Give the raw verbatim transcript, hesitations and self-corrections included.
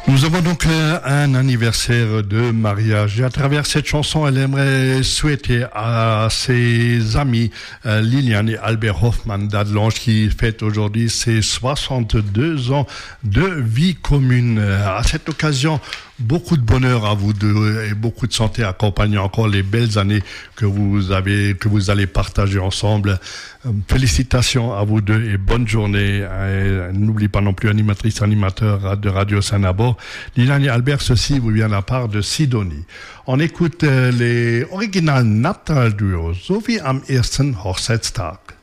Nous avons donc euh, un anniversaire de mariage et à travers cette chanson, elle aimerait souhaiter à ses amis euh, Liliane et Albert Hoffman d'Adelange qui fêtent aujourd'hui ses soixante-deux ans de vie commune. À cette occasion, beaucoup de bonheur à vous deux et beaucoup de santé accompagnant encore les belles années que vous avez, que vous allez partager ensemble. Félicitations à vous deux et bonne journée. Et n'oublie pas non plus animatrice, animateur de Radio Saint-Nabor. Liliane et Albert, ceci vous vient de la part de Sidonie. On écoute les Original Natal Duo, so wie am ersten Hochzeitstag.